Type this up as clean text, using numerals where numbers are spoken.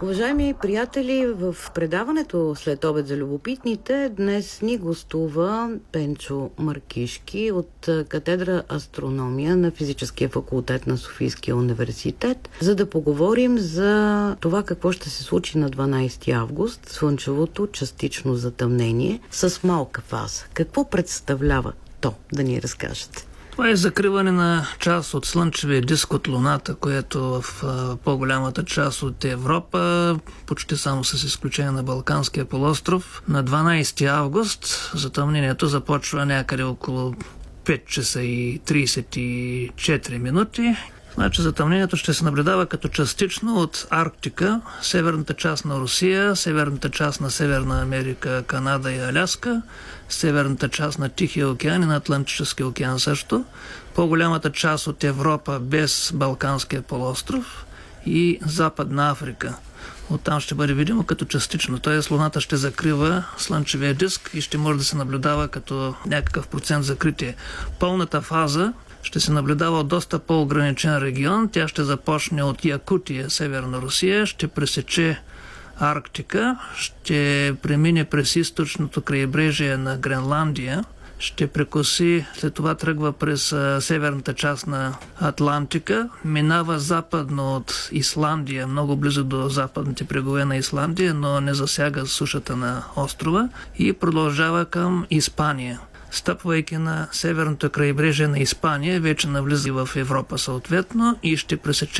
Уважаеми приятели, в предаването "След обед за любопитните" днес ни гостува Пенчо Маркишки от катедра астрономия на Физическия факултет на Софийския университет, за да поговорим за това какво ще се случи на 12 август, слънчевото частично затъмнение с малка фаза. Какво представлява то, да ни разкажете? Това е закриване на част от слънчевия диск от Луната, което в по-голямата част от Европа, почти само с изключение на Балканския полуостров, на 12 август затъмнението започва някъде около 5 часа и 34 минути. Значи затъмнението ще се наблюдава като частично от Арктика, северната част на Русия, северната част на Северна Америка, Канада и Аляска, северната част на Тихия океан и на Атлантическия океан също, по-голямата част от Европа без Балканския полуостров и Западна Африка. Оттам ще бъде видимо като частично, т.е. Луната ще закрива слънчевия диск и ще може да се наблюдава като някакъв процент закритие. Пълната фаза ще се наблюдава от доста по-ограничен регион. Тя ще започне от Якутия, Северна Русия, ще пресече Арктика, ще премине през източното крайбрежие на Гренландия, ще прекоси, след това тръгва през северната част на Атлантика, минава западно от Исландия, много близо до западните брегове на Исландия, но не засяга сушата на острова и продължава към Испания. Стъпвайки на северното крайбрежие на Испания, вече навлиза в Европа съответно и ще пресече